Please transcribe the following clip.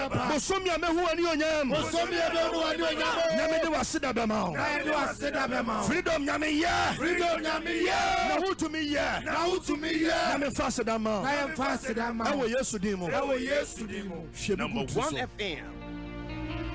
Bosomia mehu ani onyam. Bosomia mehu ani onyam. Nyame de wasida bema. Freedom nyame ye. Freedom nyame ye. Na hu to me ye. Na hu to me ye. Nyame fasida ma. Na fasida ma. Ewo Yesu dimo. Ewo Yesu dimo. Number 1 FM.